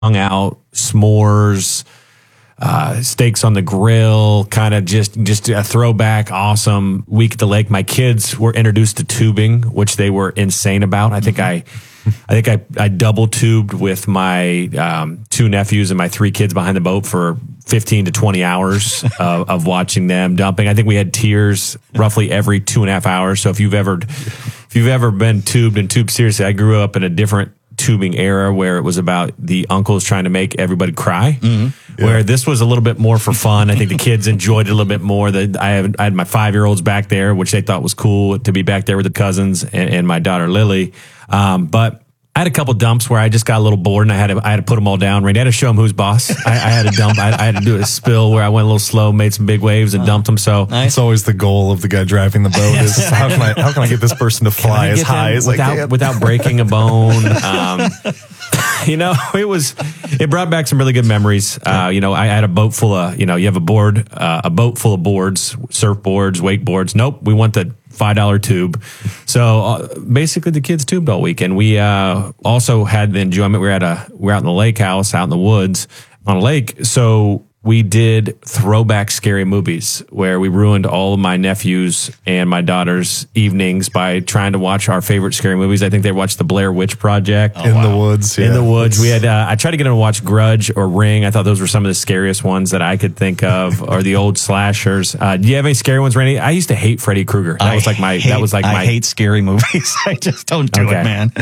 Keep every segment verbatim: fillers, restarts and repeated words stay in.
hung out, s'mores, uh, steaks on the grill, kind of just, just a throwback, awesome week at the lake. My kids were introduced to tubing, which they were insane about. I think I, I think I, I double tubed with my um, two nephews and my three kids behind the boat for fifteen to twenty hours of, of watching them dumping. I think we had tiers roughly every two and a half hours. So if you've ever, if you've ever been tubed and tubed seriously, I grew up in a different tubing era where it was about the uncles trying to make everybody cry, mm-hmm. yeah. where this was a little bit more for fun. I think the kids enjoyed it a little bit more. The, I, had, I had my five-year-olds back there, which they thought was cool to be back there with the cousins and, and my daughter Lily. Um, but I had a couple dumps where I just got a little bored and I had to, I had to put them all down. Randy, I had to show them who's boss. I, I had to dump. I, I had to do a spill where I went a little slow, made some big waves and dumped them. So That's always the goal of the guy driving the boat is how can I, how can I get this person to fly as high as without, I can? Without breaking a bone. Um, you know, it was, it brought back some really good memories. Uh, you know, I had a boat full of, you know, you have a board, uh, a boat full of boards, surfboards, wakeboards. Nope. We want the five dollar tube. So uh, basically the kids tubed all week. And we uh, also had the enjoyment. We were at a, we were out in the lake house, out in the woods on a lake. So we did throwback scary movies where we ruined all of my nephews and my daughter's evenings by trying to watch our favorite scary movies. I think they watched the Blair Witch Project. Oh, in wow. the woods. Yeah. In the woods. We had, uh, I tried to get them to watch Grudge or Ring. I thought those were some of the scariest ones that I could think of, or the old slashers. Uh, do you have any scary ones, Randy? I used to hate Freddy Krueger. That I was like my, hate, that was like I my. I hate scary movies. I just don't do okay. it, man.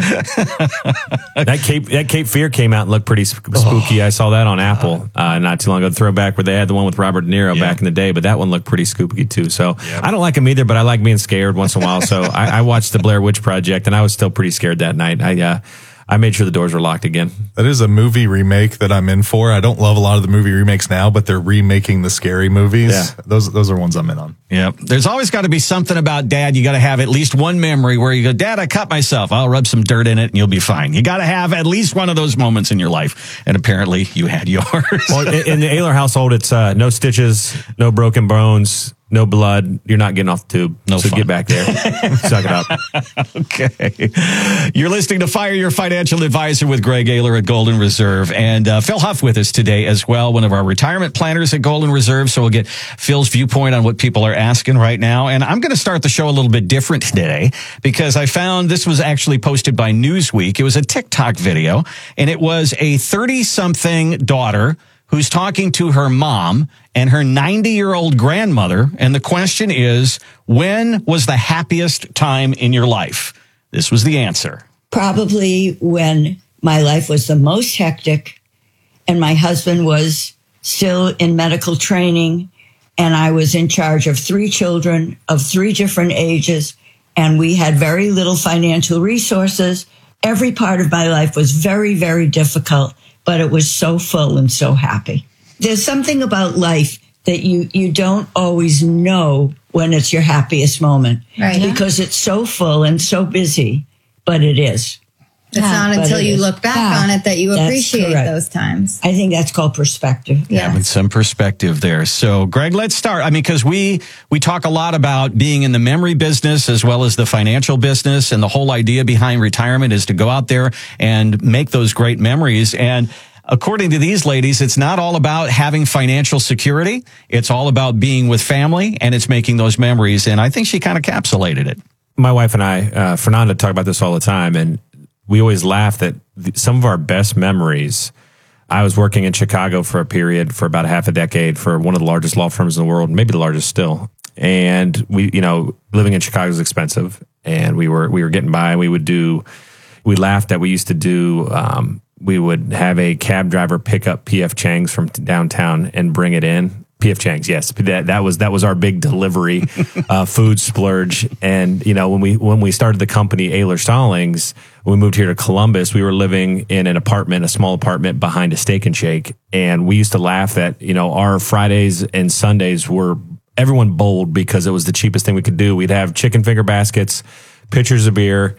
that Cape, that Cape Fear came out and looked pretty sp- spooky. Oh, I saw that on Apple, uh, not too long ago. Throwback where they had the one with Robert De Niro yeah. back in the day, but that one looked pretty spooky too. So yep. I don't like them either, but I like being scared once in a while. So I, I watched the Blair Witch Project and I was still pretty scared that night. I, uh, I made sure the doors were locked again. That is a movie remake that I'm in for. I don't love a lot of the movie remakes now, but they're remaking the scary movies. Yeah. Those those are ones I'm in on. Yeah. There's always got to be something about Dad. You got to have at least one memory where you go, Dad, I cut myself. I'll rub some dirt in it and you'll be fine. You got to have at least one of those moments in your life. And apparently you had yours. Well, in the Ayler household, it's uh, no stitches, no broken bones, no blood. You're not getting off the tube. No so fun. Get back there. Suck it up. Okay. You're listening to Fire Your Financial Advisor with Greg Ayler at Golden Reserve. And uh, Phil Huff with us today as well, one of our retirement planners at Golden Reserve. So we'll get Phil's viewpoint on what people are asking right now. And I'm going to start the show a little bit different today because I found this was actually posted by Newsweek. It was a TikTok video, and it was a thirty-something daughter who's talking to her mom and her ninety-year-old grandmother. And the question is, when was the happiest time in your life? This was the answer. Probably when my life was the most hectic and my husband was still in medical training and I was in charge of three children of three different ages and we had very little financial resources. Every part of my life was very, very difficult, but it was so full and so happy. There's something about life that you, you don't always know when it's your happiest moment. Right. Because it's so full and so busy, but it is. It's yeah, not until you is. look back yeah. on it that you that's appreciate correct. those times. I think that's called perspective. Yeah, yeah, with some perspective there. So, Greg, let's start. I mean, because we we talk a lot about being in the memory business as well as the financial business, and the whole idea behind retirement is to go out there and make those great memories. And according to these ladies, it's not all about having financial security. It's all about being with family, and it's making those memories. And I think she kind of encapsulated it. My wife and I, uh, Fernanda, talk about this all the time, and we always laugh that the, some of our best memories. I was working in Chicago for a period for about a half a decade for one of the largest law firms in the world, maybe the largest still. And we, you know, living in Chicago is expensive, and we were we were getting by. We would do, we laughed that we used to do. Um, we would have a cab driver pick up P F Chang's from downtown and bring it in. P F Chang's, yes, that that was that was our big delivery uh, food splurge. And you know, when we when we started the company Ayler Stallings, when we moved here to Columbus, we were living in an apartment, a small apartment behind a Steak and Shake, and we used to laugh that you know our Fridays and Sundays were everyone bowled because it was the cheapest thing we could do. We'd have chicken finger baskets, pitchers of beer.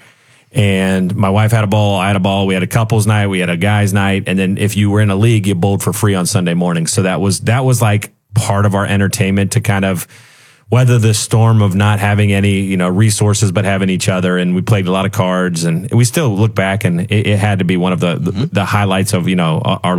And my wife had a ball, I had a ball. We had a couples night, we had a guys night, and then if you were in a league, you bowled for free on Sunday mornings. So that was that was like part of our entertainment to kind of weather the storm of not having any, you know, resources, but having each other. And we played a lot of cards, and we still look back, and it, it had to be one of the, mm-hmm. the, the highlights of, you know, our